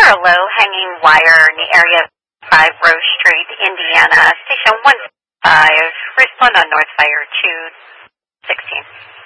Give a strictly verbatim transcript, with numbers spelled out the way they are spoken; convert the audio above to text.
for a low-hanging wire in the area of five Rose Street, Indiana, station one five, respond on North Fire two sixteen.